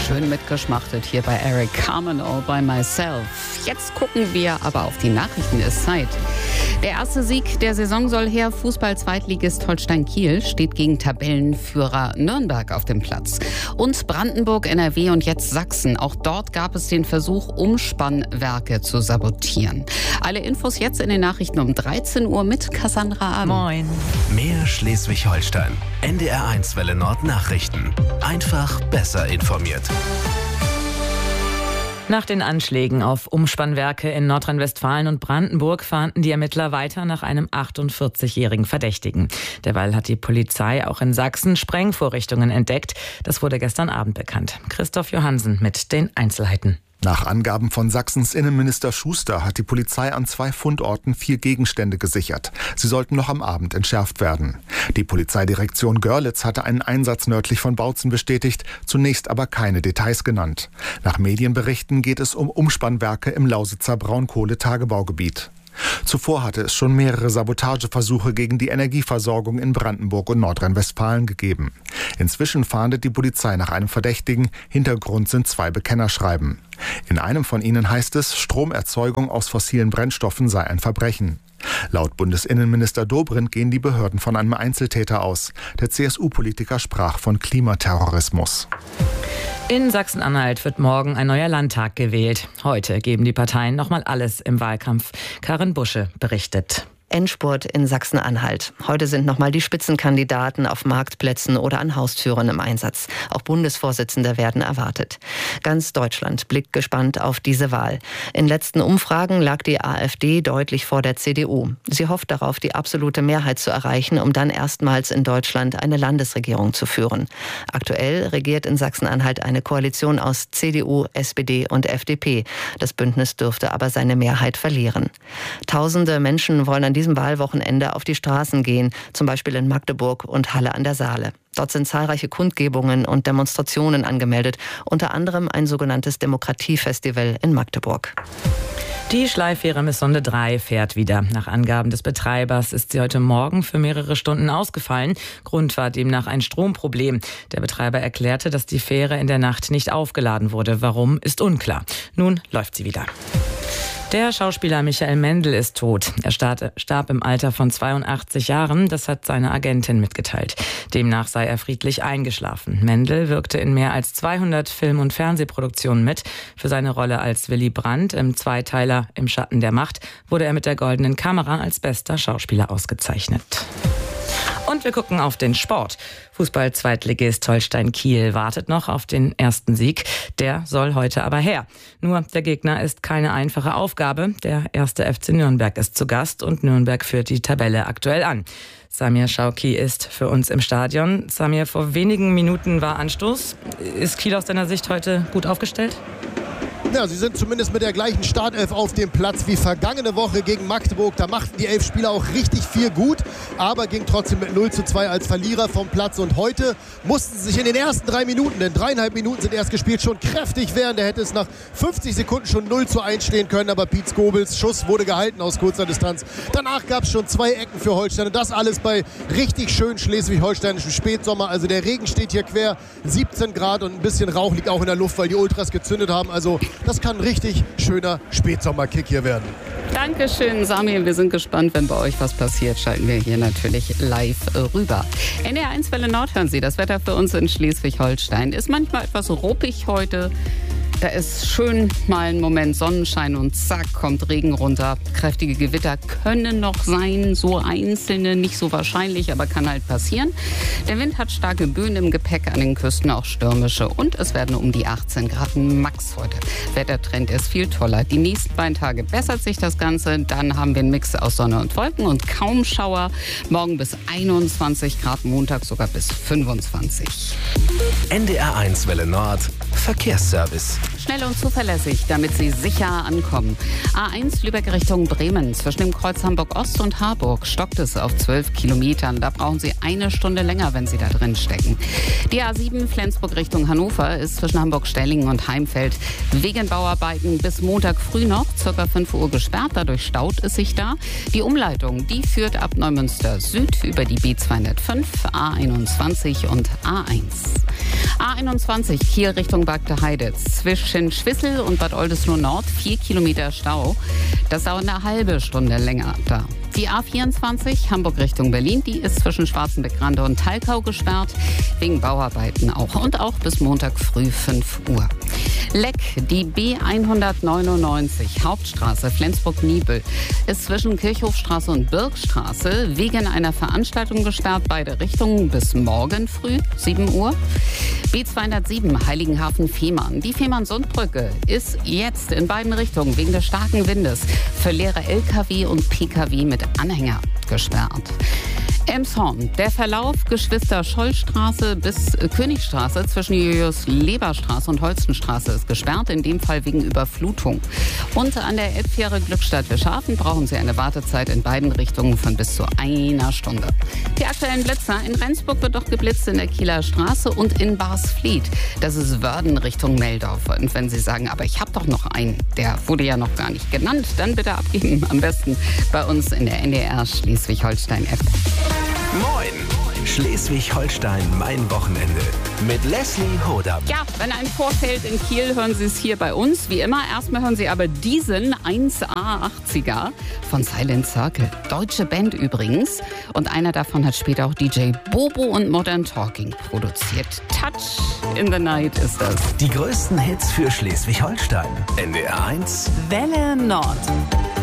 Schön mitgeschmachtet hier bei Eric Carmen, All by Myself. Jetzt gucken wir aber auf die Nachrichten, ist Zeit. Der erste Sieg der Saison soll her. Fußball-Zweitligist Holstein Kiel steht gegen Tabellenführer Nürnberg auf dem Platz. Und Brandenburg, NRW und jetzt Sachsen. Auch dort gab es den Versuch, Umspannwerke zu sabotieren. Alle Infos jetzt in den Nachrichten um 13 Uhr mit Cassandra Abend. Moin. Mehr Schleswig-Holstein. NDR1 Welle Nord Nachrichten. Einfach besser informiert. Nach den Anschlägen auf Umspannwerke in Nordrhein-Westfalen und Brandenburg fahnden die Ermittler weiter nach einem 48-jährigen Verdächtigen. Derweil hat die Polizei auch in Sachsen Sprengvorrichtungen entdeckt. Das wurde gestern Abend bekannt. Christoph Johansen mit den Einzelheiten. Nach Angaben von Sachsens Innenminister Schuster hat die Polizei an 2 Fundorten 4 Gegenstände gesichert. Sie sollten noch am Abend entschärft werden. Die Polizeidirektion Görlitz hatte einen Einsatz nördlich von Bautzen bestätigt, zunächst aber keine Details genannt. Nach Medienberichten geht es um Umspannwerke im Lausitzer Braunkohletagebaugebiet. Zuvor hatte es schon mehrere Sabotageversuche gegen die Energieversorgung in Brandenburg und Nordrhein-Westfalen gegeben. Inzwischen fahndet die Polizei nach einem Verdächtigen. Hintergrund sind 2 Bekennerschreiben. In einem von ihnen heißt es, Stromerzeugung aus fossilen Brennstoffen sei ein Verbrechen. Laut Bundesinnenminister Dobrindt gehen die Behörden von einem Einzeltäter aus. Der CSU-Politiker sprach von Klimaterrorismus. In Sachsen-Anhalt wird morgen ein neuer Landtag gewählt. Heute geben die Parteien nochmal alles im Wahlkampf. Karin Busche berichtet. Endspurt in Sachsen-Anhalt. Heute sind nochmal die Spitzenkandidaten auf Marktplätzen oder an Haustüren im Einsatz. Auch Bundesvorsitzende werden erwartet. Ganz Deutschland blickt gespannt auf diese Wahl. In letzten Umfragen lag die AfD deutlich vor der CDU. Sie hofft darauf, die absolute Mehrheit zu erreichen, um dann erstmals in Deutschland eine Landesregierung zu führen. Aktuell regiert in Sachsen-Anhalt eine Koalition aus CDU, SPD und FDP. Das Bündnis dürfte aber seine Mehrheit verlieren. Tausende Menschen wollen an diesem Wahlwochenende auf die Straßen gehen, zum Beispiel in Magdeburg und Halle an der Saale. Dort sind zahlreiche Kundgebungen und Demonstrationen angemeldet, unter anderem ein sogenanntes Demokratiefestival in Magdeburg. Die Schleifähre Missonde 3 fährt wieder. Nach Angaben des Betreibers ist sie heute Morgen für mehrere Stunden ausgefallen. Grund war demnach ein Stromproblem. Der Betreiber erklärte, dass die Fähre in der Nacht nicht aufgeladen wurde. Warum, ist unklar. Nun läuft sie wieder. Der Schauspieler Michael Mendl ist tot. Er starb im Alter von 82 Jahren, das hat seine Agentin mitgeteilt. Demnach sei er friedlich eingeschlafen. Mendl wirkte in mehr als 200 Film- und Fernsehproduktionen mit. Für seine Rolle als Willy Brandt im Zweiteiler Im Schatten der Macht wurde er mit der Goldenen Kamera als bester Schauspieler ausgezeichnet. Und wir gucken auf den Sport. Fußball-Zweitligist Holstein Kiel wartet noch auf den ersten Sieg. Der soll heute aber her. Nur der Gegner ist keine einfache Aufgabe. Der erste FC Nürnberg ist zu Gast und Nürnberg führt die Tabelle aktuell an. Samir Schauki ist für uns im Stadion. Samir, vor wenigen Minuten war Anstoß. Ist Kiel aus deiner Sicht heute gut aufgestellt? Ja, sie sind zumindest mit der gleichen Startelf auf dem Platz wie vergangene Woche gegen Magdeburg. Da machten die 11 Spieler auch richtig viel gut, aber ging trotzdem mit 0:2 als Verlierer vom Platz. Und heute mussten sie sich in den ersten 3 Minuten, denn 3,5 Minuten sind erst gespielt, schon kräftig wehren. Da hätte es nach 50 Sekunden schon 0:1 stehen können, aber Piet Skobels Schuss wurde gehalten aus kurzer Distanz. Danach gab es schon 2 Ecken für Holstein und das alles bei richtig schön schleswig-holsteinischem Spätsommer. Also der Regen steht hier quer, 17 Grad und ein bisschen Rauch liegt auch in der Luft, weil die Ultras gezündet haben. Also das kann ein richtig schöner Spätsommerkick hier werden. Dankeschön, Samir. Wir sind gespannt, wenn bei euch was passiert, schalten wir hier natürlich live rüber. NDR1 Welle Nord hören Sie. Das Wetter für uns in Schleswig-Holstein ist manchmal etwas ruppig heute. Da ist schön mal ein Moment Sonnenschein und zack, kommt Regen runter. Kräftige Gewitter können noch sein, so einzelne, nicht so wahrscheinlich, aber kann halt passieren. Der Wind hat starke Böen im Gepäck, an den Küsten auch stürmische und es werden um die 18 Grad max heute. Wettertrend ist viel toller. Die nächsten beiden Tage bessert sich das Ganze, dann haben wir einen Mix aus Sonne und Wolken und kaum Schauer. Morgen bis 21 Grad, Montag sogar bis 25. NDR1 Welle Nord Verkehrsservice. Schnell und zuverlässig, damit Sie sicher ankommen. A1 Lübeck Richtung Bremen. Zwischen dem Kreuz Hamburg-Ost und Harburg stockt es auf 12 Kilometern. Da brauchen Sie 1 Stunde länger, wenn Sie da drin stecken. Die A7 Flensburg Richtung Hannover ist zwischen Hamburg-Stellingen und Heimfeld wegen Bauarbeiten bis Montag früh noch ca. 5 Uhr gesperrt. Dadurch staut es sich da. Die Umleitung, die führt ab Neumünster Süd über die B205, A21 und A1. A21 Kiel Richtung Bagde Heide. Zwischen Schwissel und Bad Oldesloe Nord 4 Kilometer Stau. Das dauert eine halbe Stunde länger da. Die A24 Hamburg Richtung Berlin, die ist zwischen Schwarzenbeck-Rande und Talkau gesperrt, wegen Bauarbeiten auch. Und auch bis Montag früh 5 Uhr. Leck, die B199 Hauptstraße Flensburg-Niebel ist zwischen Kirchhofstraße und Birkstraße wegen einer Veranstaltung gesperrt, beide Richtungen bis morgen früh 7 Uhr. B207 Heiligenhafen-Fehmarn. Die Fehmarn-Sundbrücke ist jetzt in beiden Richtungen wegen des starken Windes für leere Lkw und Pkw mit Anhänger gesperrt. Elmshorn, der Verlauf Geschwister-Scholl-Straße bis Königstraße zwischen Julius-Leber-Straße und Holstenstraße ist gesperrt, in dem Fall wegen Überflutung. Und an der Elbfähre Glückstadt-Wischhafen brauchen Sie eine Wartezeit in beiden Richtungen von bis zu 1 Stunde. Die aktuellen Blitzer: in Rendsburg wird doch geblitzt in der Kieler Straße und in Barsfliet. Das ist Wörden Richtung Meldorf. Und wenn Sie sagen, aber ich habe doch noch einen, der wurde ja noch gar nicht genannt, dann bitte abgeben. Am besten bei uns in der NDR Schleswig-Holstein-App. Moin! Schleswig-Holstein, mein Wochenende. Mit Leslie Hodam. Ja, wenn ein vorfällt in Kiel, hören Sie es hier bei uns. Wie immer, erstmal hören Sie aber diesen 1A80er von Silent Circle. Deutsche Band übrigens. Und einer davon hat später auch DJ Bobo und Modern Talking produziert. Touch in the Night ist das. Die größten Hits für Schleswig-Holstein. NDR 1 Welle Nord.